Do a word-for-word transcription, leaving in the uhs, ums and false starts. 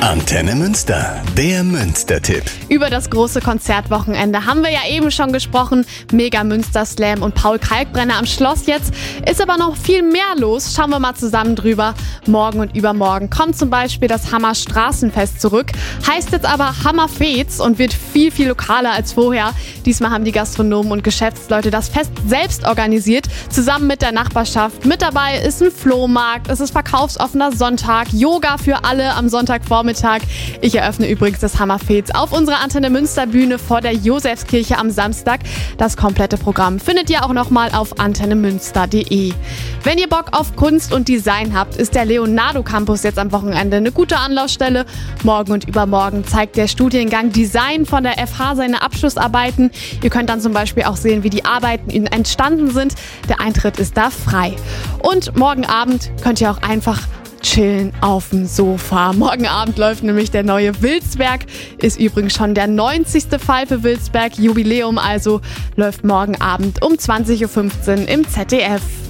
Antenne Münster, der Münster-Tipp. Über das große Konzertwochenende haben wir ja eben schon gesprochen. Mega Münster Slam und Paul Kalkbrenner am Schloss jetzt. Ist aber noch viel mehr los. Schauen wir mal zusammen drüber. Morgen und übermorgen kommt zum Beispiel das Hammer Straßenfest zurück. Heißt jetzt aber Hammer Fets und wird viel, viel lokaler als vorher. Diesmal haben die Gastronomen und Geschäftsleute das Fest selbst organisiert, zusammen mit der Nachbarschaft. Mit dabei ist ein Flohmarkt, es ist verkaufsoffener Sonntag, Yoga für alle am Sonntagvormittag. Ich eröffne übrigens das Hammer Fets auf unserer Antenne Münster Bühne vor der Josefskirche am Samstag. Das komplette Programm findet ihr auch nochmal auf antenne münster punkt de. Wenn ihr Bock auf Kunst und Design habt, ist der Leonardo Campus jetzt am Wochenende eine gute Anlaufstelle. Morgen und übermorgen zeigt der Studiengang Design von der F H seine Abschlussarbeiten. Ihr könnt dann zum Beispiel auch sehen, wie die Arbeiten entstanden sind. Der Eintritt ist da frei. Und morgen Abend könnt ihr auch einfach chillen auf dem Sofa. Morgen Abend läuft nämlich der neue Wilsberg. Ist übrigens schon der neunzigste Fall für Wilsberg. Jubiläum also läuft morgen Abend um zwanzig Uhr fünfzehn im Z D F.